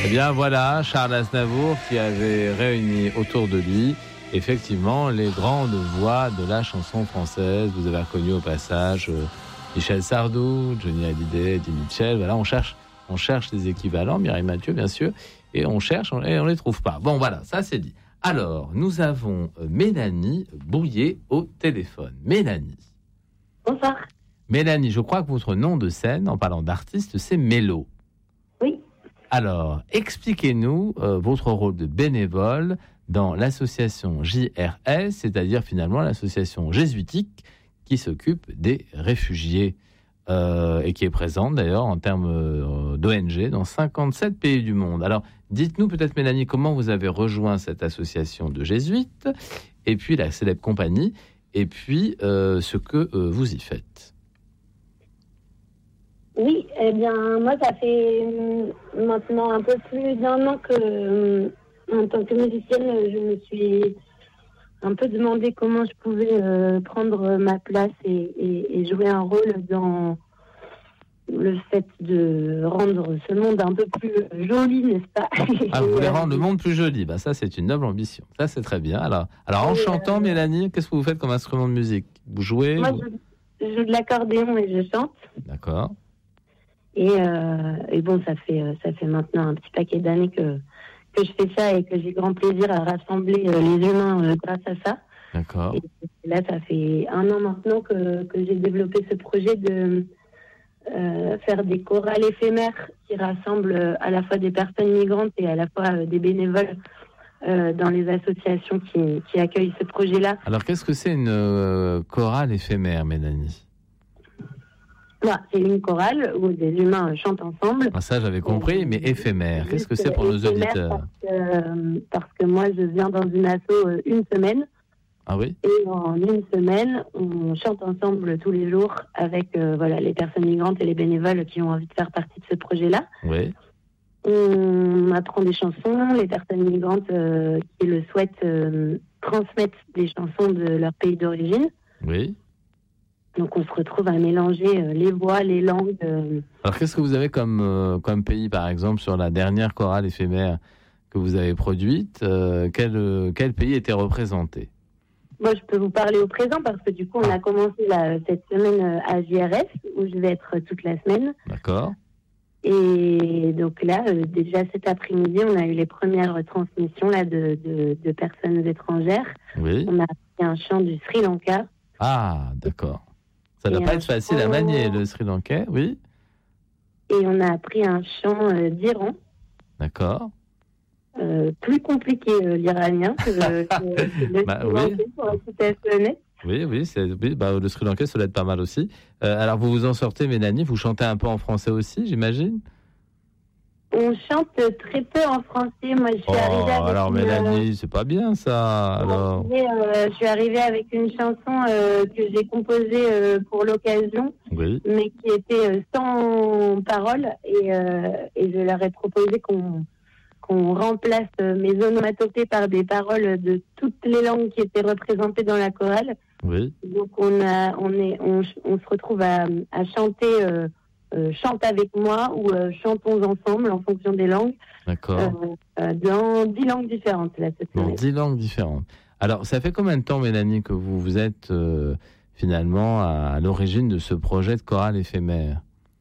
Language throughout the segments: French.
Eh bien voilà, Charles Aznavour qui avait réuni autour de lui effectivement les grandes voix de la chanson française. Vous avez reconnu au passage Michel Sardou, Johnny Hallyday, Eddie Mitchell. Voilà, on cherche des équivalents, Mireille Mathieu bien sûr, et on cherche et on les trouve pas. Bon voilà, ça c'est dit. Alors, nous avons Mélanie Bouillet au téléphone. Mélanie. Bonsoir. Mélanie, je crois que votre nom de scène, en parlant d'artiste, c'est Mélo. Oui. Alors, expliquez-nous votre rôle de bénévole dans l'association JRS, c'est-à-dire finalement l'association jésuitique qui s'occupe des réfugiés et qui est présente d'ailleurs en termes d'ONG dans 57 pays du monde. Alors, dites-nous peut-être, Mélanie, comment vous avez rejoint cette association de jésuites et puis la célèbre compagnie et puis ce que vous y faites. Oui, eh bien, moi, ça fait maintenant un peu plus d'1 an que, en tant que musicienne, je me suis un peu demandé comment je pouvais prendre ma place et jouer un rôle dans le fait de rendre ce monde un peu plus joli, n'est-ce pas? Ah, vous voulez rendre le monde plus joli. Ça, c'est une noble ambition. Ça, c'est très bien. Alors en chantant, Mélanie, qu'est-ce que vous faites comme instrument de musique? Vous jouez? Moi, je joue de l'accordéon et je chante. D'accord. Et bon, ça fait maintenant un petit paquet d'années que je fais ça et que j'ai grand plaisir à rassembler les humains grâce à ça. D'accord. Et là, ça fait 1 an maintenant que j'ai développé ce projet de faire des chorales éphémères qui rassemblent à la fois des personnes migrantes et à la fois des bénévoles dans les associations qui accueillent ce projet-là. Alors, qu'est-ce que c'est une chorale éphémère, Mélanie? C'est une chorale où des humains chantent ensemble. Ça, j'avais compris, mais éphémère, qu'est-ce que c'est pour nos auditeurs? Parce que moi, je viens dans une asso 1 semaine. Ah oui? Et en 1 semaine, on chante ensemble tous les jours avec les personnes migrantes et les bénévoles qui ont envie de faire partie de ce projet-là. Oui. On apprend des chansons, les personnes migrantes qui le souhaitent transmettent des chansons de leur pays d'origine. Oui. Donc on se retrouve à mélanger les voix, les langues. Alors qu'est-ce que vous avez comme pays, par exemple, sur la dernière chorale éphémère que vous avez produite? Quel pays était représenté? Moi, je peux vous parler au présent parce que du coup, on a commencé cette semaine à JRS où je vais être toute la semaine. D'accord. Et donc là, déjà cet après-midi, on a eu les premières transmissions là, de personnes étrangères. Oui. On a appris un chant du Sri Lanka. Ah, d'accord. Ça ne doit pas être facile à manier, le Sri Lankais, oui. Et on a appris un chant d'Iran. D'accord. Plus compliqué l'iranien que le Sri Lankais, pour être tout à fait honnête. Oui, le Sri Lankais, ça doit être pas mal aussi. Alors, vous vous en sortez, Mélanie, vous chantez un peu en français aussi, j'imagine? On chante très peu en français. Moi, je suis arrivée avec alors, Mélanie, c'est pas bien, ça. Alors. Je suis arrivée avec une chanson que j'ai composée pour l'occasion, oui. Mais qui était sans paroles. Et je leur ai proposé qu'on remplace mes onomatopées par des paroles de toutes les langues qui étaient représentées dans la chorale. Oui. Donc, on se retrouve à chanter... chante avec moi ou chantons ensemble en fonction des langues. D'accord. Dans 10 langues différentes. Là, cette semaine. 10 langues différentes. Alors, ça fait combien de temps, Mélanie, que vous êtes finalement à l'origine de ce projet de chorale éphémère?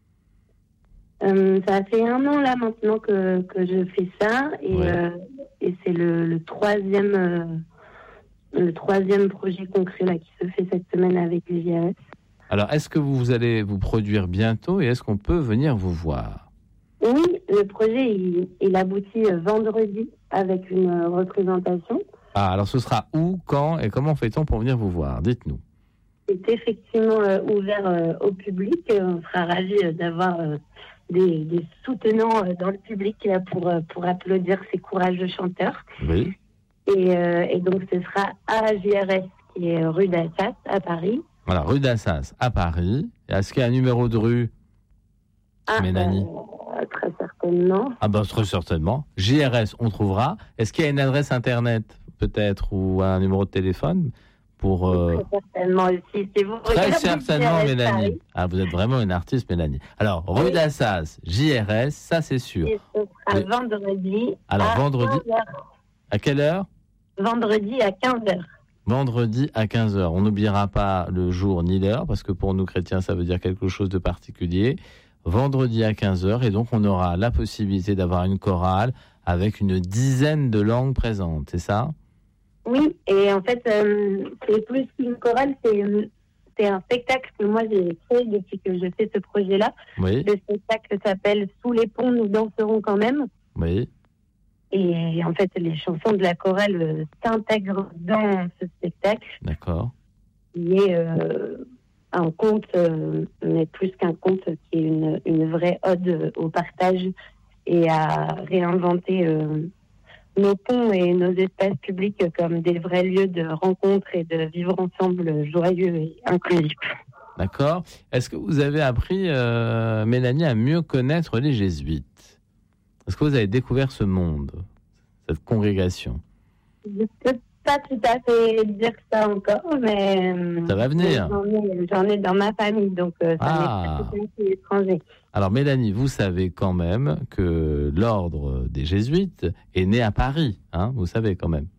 Ça fait 1 an là maintenant que je fais ça et c'est le troisième projet concret là qui se fait cette semaine avec les JRS. Alors, est-ce que vous allez vous produire bientôt et est-ce qu'on peut venir vous voir? Oui, le projet, il aboutit vendredi avec une représentation. Ah, alors ce sera où, quand et comment fait-on pour venir vous voir? Dites-nous. C'est effectivement ouvert au public. On sera ravis d'avoir des soutenants dans le public là, pour applaudir ces courageux chanteurs. Oui. Et donc, ce sera à JRS, qui est rue d'Assas, à Paris. Voilà, rue d'Assas, à Paris. Est-ce qu'il y a un numéro de rue, Mélanie? Très certainement. Très certainement. JRS, on trouvera. Est-ce qu'il y a une adresse Internet, peut-être, ou un numéro de téléphone pour... Très certainement aussi. Si vous Très regardez certainement, JRS Mélanie. Paris, Ah, vous êtes vraiment une artiste, Mélanie. Alors, rue Oui. d'Assas, JRS, ça c'est sûr. et ce sera Mais- vendredi Alors, à vendredi, 15h. à quelle heure? Vendredi à 15h. Vendredi à 15h. On n'oubliera pas le jour ni l'heure, parce que pour nous chrétiens, ça veut dire quelque chose de particulier. Vendredi à 15h, et donc on aura la possibilité d'avoir une chorale avec une dizaine de langues présentes, c'est ça? Oui, et en fait, c'est plus qu'une chorale, c'est un spectacle que moi j'ai créé depuis que je fais ce projet-là. Oui, Le spectacle s'appelle Sous les ponts, nous danserons quand même. oui, Et en fait, les chansons de la chorale s'intègrent dans ce spectacle, d'accord. qui est un conte, mais plus qu'un conte, qui est une vraie ode au partage et à réinventer nos ponts et nos espaces publics comme des vrais lieux de rencontre et de vivre ensemble joyeux et inclusif. D'accord. Est-ce que vous avez appris, Mélanie, à mieux connaître les jésuites? Est-ce que vous avez découvert ce monde, cette congrégation? Je ne peux pas tout à fait dire ça encore, mais Ça va venir. J'en ai dans ma famille, donc ça Ah. n'est pas tout à fait étranger. Alors, Mélanie, vous savez quand même que l'ordre des jésuites est né à Paris, hein, vous savez quand même.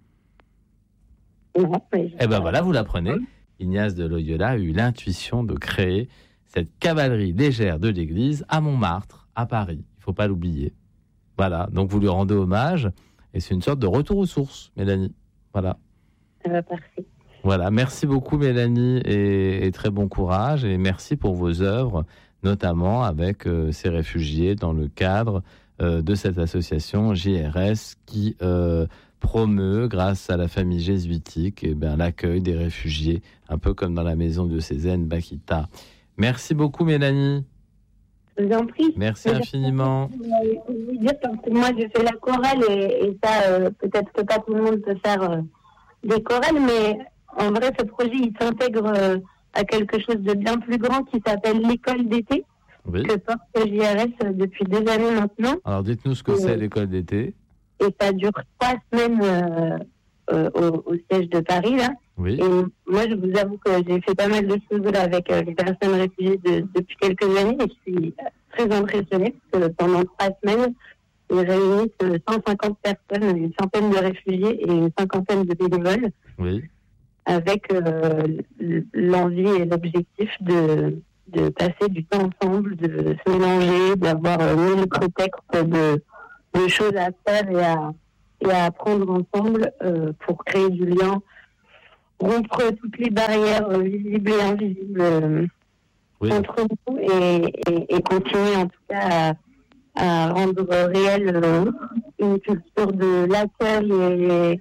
Non, mais Eh ben voilà, vous l'apprenez. Ignace de Loyola a eu l'intuition de créer cette cavalerie légère de l'Église à Montmartre, à Paris. Il ne faut pas l'oublier. Voilà, donc vous lui rendez hommage et c'est une sorte de retour aux sources, Mélanie. Voilà. Parfait. Voilà, merci beaucoup Mélanie et très bon courage et merci pour vos œuvres, notamment avec ces réfugiés dans le cadre de cette association JRS qui promeut, grâce à la famille jésuitique, l'accueil des réfugiés, un peu comme dans la maison diocésaine Bakita. Merci beaucoup Mélanie. Je vous en prie. Merci infiniment. Je vais vous dire, parce que moi, je fais la chorale et ça, peut-être que pas tout le monde peut faire des chorales, mais en vrai, ce projet, il s'intègre à quelque chose de bien plus grand qui s'appelle l'école d'été, Oui. que porte JRS depuis 2 années maintenant. Alors dites-nous ce que c'est l'école d'été. Et ça dure 3 semaines au siège de Paris, là. Oui. Et moi, je vous avoue que j'ai fait pas mal de choses là, avec les personnes réfugiées depuis quelques années et je suis très impressionnée parce que pendant 3 semaines, ils réunissent 150 personnes, une centaine de réfugiés et une cinquantaine de bénévoles Oui. avec l'envie et l'objectif de passer du temps ensemble, de se mélanger, d'avoir mille prétextes de choses à faire et à apprendre ensemble pour créer du lien, rompre toutes les barrières visibles et invisibles Oui. entre nous et continuer en tout cas à rendre réelle une culture de l'accueil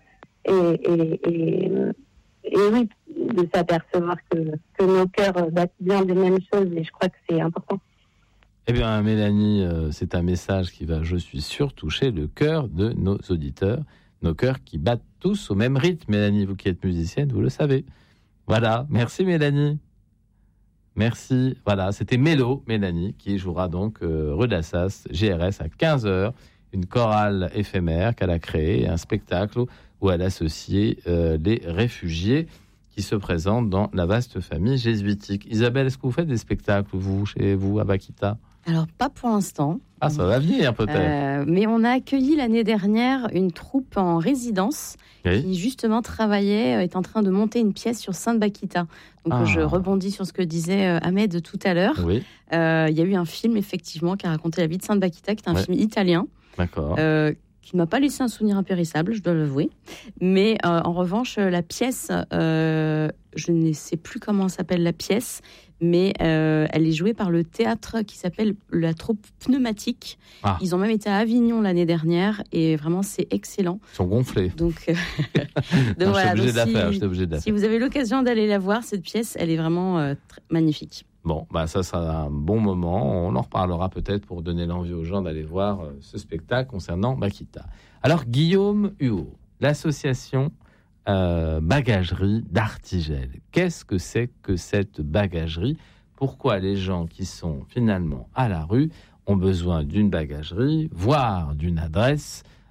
et oui, de s'apercevoir que nos cœurs battent bien des mêmes choses et je crois que c'est important. Eh bien, Mélanie, c'est un message qui va, je suis sûr, toucher le cœur de nos auditeurs, nos cœurs qui battent tous au même rythme. Mélanie, vous qui êtes musicienne, vous le savez. Voilà, merci Mélanie. Merci. Voilà, c'était Mélo, Mélanie, qui jouera donc rue d'Assas, GRS, à 15h, une chorale éphémère qu'elle a créée, un spectacle où elle associe les réfugiés qui se présentent dans la vaste famille jésuitique. Isabelle, est-ce que vous faites des spectacles, vous, chez vous, à Bakita? Alors, pas pour l'instant. Ah, ça va venir peut-être. Mais on a accueilli l'année dernière une troupe en résidence Oui. qui justement travaillait, est en train de monter une pièce sur Sainte-Bakita. Donc je rebondis sur ce que disait Ahmed tout à l'heure. Oui, Il y a eu un film effectivement qui a raconté la vie de Sainte-Bakita, qui est un Ouais. film italien. d'accord. Qui ne m'a pas laissé un souvenir impérissable, je dois l'avouer. Mais en revanche, la pièce, je ne sais plus comment s'appelle la pièce, mais elle est jouée par le théâtre qui s'appelle la troupe Pneumatique. Ah. Ils ont même été à Avignon l'année dernière et vraiment c'est excellent. Ils sont gonflés. Donc, Non, voilà, j'étais donc obligé de la faire. si vous avez l'occasion d'aller la voir, cette pièce, elle est vraiment magnifique. Bon, ça sera un bon moment. On en reparlera peut-être pour donner l'envie aux gens d'aller voir ce spectacle concernant Bakita. Alors, Guillaume Huot, l'association Bagagerie d'Artigel. Qu'est-ce que c'est que cette bagagerie? Pourquoi les gens qui sont finalement à la rue ont besoin d'une bagagerie, voire d'une adresse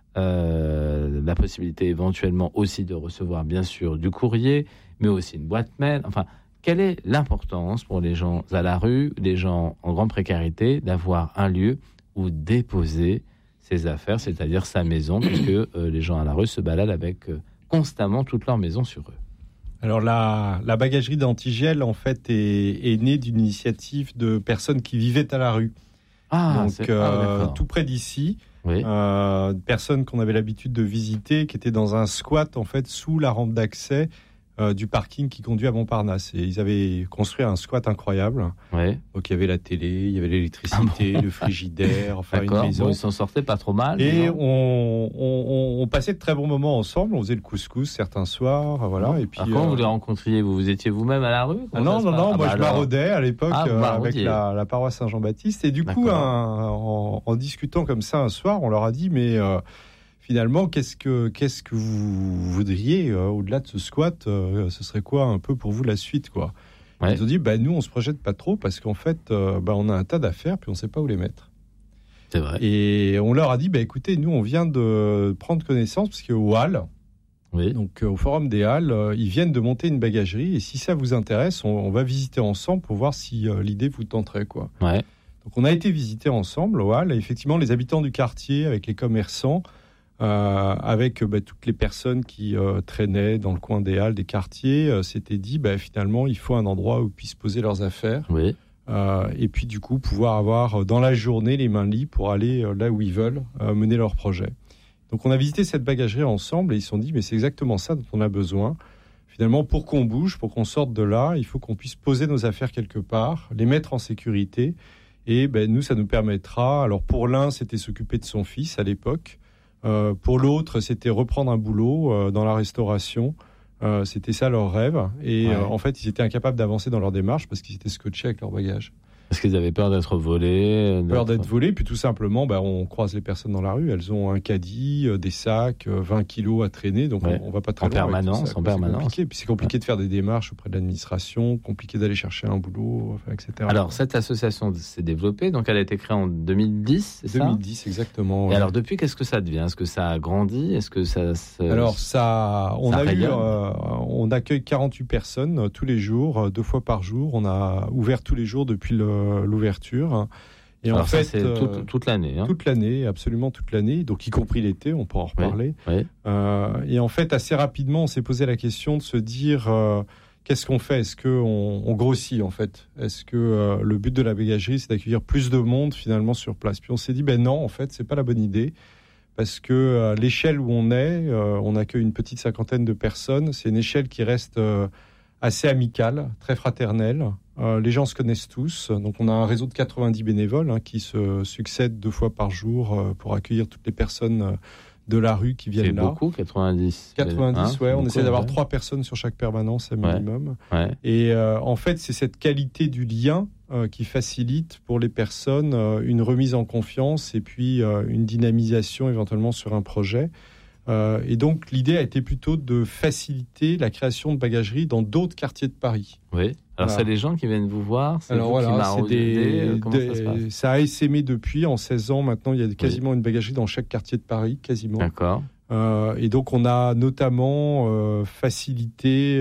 la possibilité éventuellement aussi de recevoir bien sûr du courrier, mais aussi une boîte mail. Enfin, quelle est l'importance pour les gens à la rue, les gens en grande précarité, d'avoir un lieu où déposer ses affaires, c'est-à-dire sa maison, puisque les gens à la rue se baladent avec constamment toute leur maison sur eux. Alors la bagagerie d'Antigel, en fait, est née d'une initiative de personnes qui vivaient à la rue. Donc tout près d'ici, oui. Personnes qu'on avait l'habitude de visiter, qui étaient dans un squat en fait sous la rampe d'accès du parking qui conduit à Montparnasse. Et ils avaient construit un squat incroyable. Oui. Donc il y avait la télé, il y avait l'électricité, le frigidaire, enfin une maison. Bon, ils s'en sortaient pas trop mal. Et on passait de très bons moments ensemble. On faisait le couscous certains soirs, voilà. Et puis quand vous les rencontriez, vous étiez vous-même à la rue? Non. Moi, je maraudais à l'époque avec la paroisse Saint-Jean-Baptiste. Et du coup, en discutant comme ça un soir, on leur a dit, mais finalement, qu'est-ce que vous voudriez au-delà de ce squat? Ce serait quoi un peu pour vous la suite, quoi? Ouais. Ils ont dit, nous, on se projette pas trop parce qu'en fait, on a un tas d'affaires puis on sait pas où les mettre. C'est vrai. Et on leur a dit, écoutez, nous, on vient de prendre connaissance parce qu'au Halles, donc au Forum des Halles, ils viennent de monter une bagagerie et si ça vous intéresse, on va visiter ensemble pour voir si l'idée vous tenterait, quoi. Ouais. Donc on a été visiter ensemble au Halles et effectivement, les habitants du quartier avec les commerçants, avec toutes les personnes qui traînaient dans le coin des Halles, des quartiers, s'étaient dit finalement il faut un endroit où ils puissent poser leurs affaires. Oui. Et puis du coup pouvoir avoir dans la journée les mains libres pour aller là où ils veulent mener leur projet. Donc on a visité cette bagagerie ensemble et ils se sont dit mais c'est exactement ça dont on a besoin. Finalement pour qu'on bouge, pour qu'on sorte de là, il faut qu'on puisse poser nos affaires quelque part, les mettre en sécurité et nous ça nous permettra, alors pour l'un c'était s'occuper de son fils à l'époque, pour l'autre, c'était reprendre un boulot dans la restauration. C'était ça leur rêve. Et en fait, ils étaient incapables d'avancer dans leur démarche parce qu'ils étaient scotchés avec leur bagage. Parce qu'ils avaient peur d'être volés. Peur d'être volés. Puis tout simplement, on croise les personnes dans la rue. Elles ont un caddie, des sacs, 20 kilos à traîner. Donc on va pas très loin. En permanence. Et puis c'est compliqué de faire des démarches auprès de l'administration, compliqué d'aller chercher un boulot, etc. Alors cette association s'est développée. Donc elle a été créée en 2010, c'est ça ? 2010, exactement. Et alors depuis, qu'est-ce que ça devient ? Est-ce que ça a grandi ? Est-ce que ça Alors on accueille 48 personnes tous les jours, 2 fois par jour. On a ouvert tous les jours depuis l'ouverture. Et alors en fait, c'est toute l'année. Hein. Toute l'année, absolument toute l'année. Donc y compris l'été, on pourra en reparler. Oui. Et en fait, assez rapidement, on s'est posé la question de se dire qu'est-ce qu'on fait ? Est-ce qu'on grossit en fait ? Est-ce que le but de la bagagerie, c'est d'accueillir plus de monde finalement sur place ? Puis on s'est dit non, en fait, c'est pas la bonne idée. Parce que l'échelle où on est, on accueille une petite 50aine de personnes. C'est une échelle qui reste assez amicale, très fraternelle. Les gens se connaissent tous. Donc on a un réseau de 90 bénévoles qui se succèdent 2 fois par jour pour accueillir toutes les personnes de la rue qui viennent là. C'est beaucoup, 90. 90, on essaie d'avoir 3 personnes sur chaque permanence à minimum. Ouais. Et en fait, c'est cette qualité du lien qui facilite pour les personnes une remise en confiance et puis une dynamisation éventuellement sur un projet. Et donc, l'idée a été plutôt de faciliter la création de bagageries dans d'autres quartiers de Paris. Oui. Alors, c'est les gens qui viennent vous voir, c'est alors, vous qui maraudez, comment ça se passe ? Ça a essaimé depuis, en 16 ans, maintenant, il y a quasiment une bagagerie dans chaque quartier de Paris, quasiment. D'accord. Et donc, on a notamment facilité,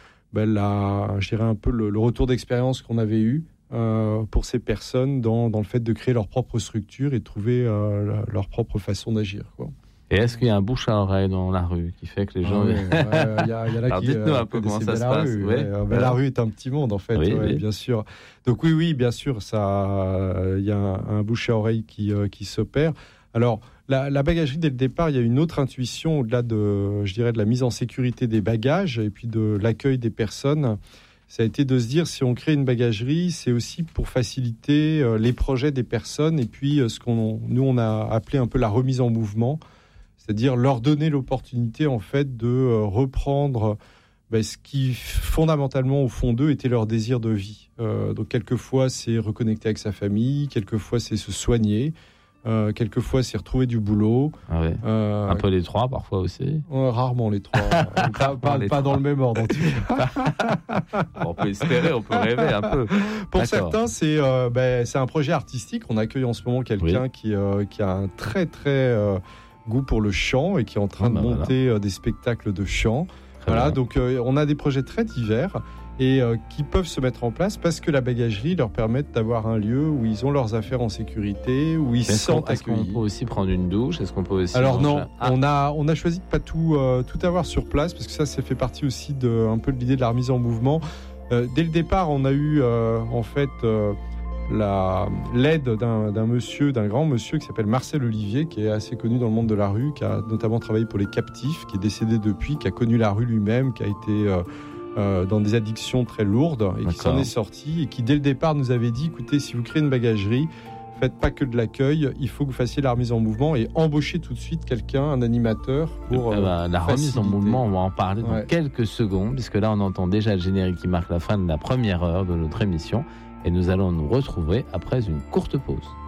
je dirais un peu le retour d'expérience qu'on avait eu pour ces personnes dans le fait de créer leur propre structure et de trouver leur propre façon d'agir, quoi. Et est-ce qu'il y a un bouche à oreille dans la rue qui fait que les gens... Il y a là alors, dites-nous un peu comment ça se passe. La rue est un petit monde, en fait, bien sûr. Donc oui, bien sûr, il y a un bouche à oreille qui s'opère. Alors, la bagagerie, dès le départ, il y a une autre intuition au-delà de la mise en sécurité des bagages et puis de l'accueil des personnes. Ça a été de se dire, si on crée une bagagerie, c'est aussi pour faciliter les projets des personnes et puis on a appelé un peu la remise en mouvement. C'est-à-dire leur donner l'opportunité en fait de reprendre ce qui fondamentalement au fond d'eux était leur désir de vie. Donc quelquefois c'est reconnecter avec sa famille, quelquefois c'est se soigner, quelquefois c'est retrouver du boulot. Ah ouais. Un peu les 3 parfois aussi. Rarement les 3. pas dans le même ordre en tout cas. On peut espérer, on peut rêver un peu. Pour certains c'est un projet artistique. On accueille en ce moment quelqu'un qui a un très très goût pour le chant et qui est en train de monter des spectacles de chant. Voilà, donc on a des projets très divers et qui peuvent se mettre en place parce que la bagagerie leur permet d'avoir un lieu où ils ont leurs affaires en sécurité, où ils se sentent accueillis. Est-ce qu'on peut aussi prendre une douche? Est-ce qu'on peut aussi Alors non, on a choisi de pas tout avoir sur place parce que ça fait partie aussi un peu de l'idée de la remise en mouvement. Dès le départ, on a eu l'aide d'un grand monsieur qui s'appelle Marcel Olivier, qui est assez connu dans le monde de la rue, qui a notamment travaillé pour les captifs, qui est décédé depuis, qui a connu la rue lui-même, qui a été dans des addictions très lourdes et qui s'en est sorti et qui dès le départ nous avait dit, écoutez, si vous créez une bagagerie, faites pas que de l'accueil, il faut que vous fassiez la remise en mouvement et embauchez tout de suite quelqu'un, un animateur pour la remise en mouvement, on va en parler dans quelques secondes, puisque là on entend déjà le générique qui marque la fin de la première heure de notre émission et nous allons nous retrouver après une courte pause.